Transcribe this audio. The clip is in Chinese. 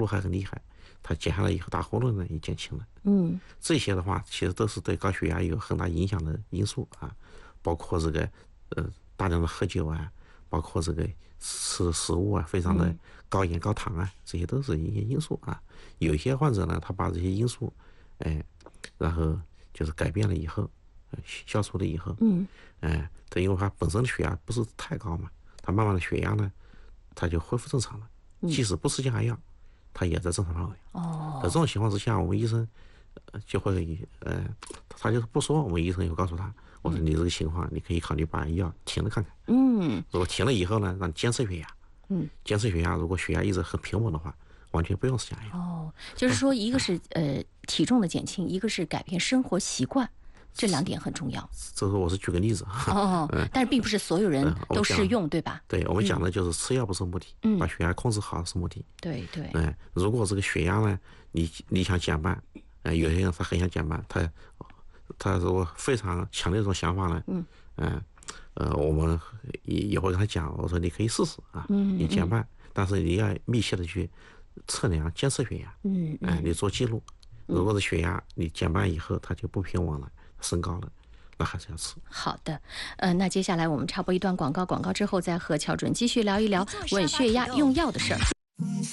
咙还很厉害，他减下来以后，打呼噜呢也减轻了。这些的话，其实都是对高血压有很大影响的因素啊，包括这个大量的喝酒啊，包括这个吃食物啊非常的高盐高糖啊，这些都是一些因素啊。有一些患者呢，他把这些因素，然后就是改变了以后，消除了以后，他因为他本身的血压不是太高嘛，他慢慢的血压呢，他就恢复正常了，即使不吃降压药，他也在正常范围。在这种情况之下，我们医生就会他就是不说，我们医生也会告诉他，我说你这个情况，你可以考虑把药停了看看。如果停了以后呢，让你监测血压。监测血压，如果血压一直很平稳的话，完全不用吃降压药。 就是说，一个是体重的减轻，一个是改变生活习惯，这2点很重要。 这是我是举个例子。 但是并不是所有人都适用，对吧？ 对，我们讲的就是吃药不是目的，把血压控制好是目的。 对。 如果这个血压呢，你想减半，有些人他很想减半，他如果非常强烈这种想法呢，我们也会跟他讲，我说你可以试试啊，你减半，但是你要密切的去测量监测血压，你做记录。如果是血压你减半以后它就不平稳了，升高了，那还是要吃。 好的，那接下来我们插播一段广告之后再和乔主任继续聊一聊稳血压用药的事儿。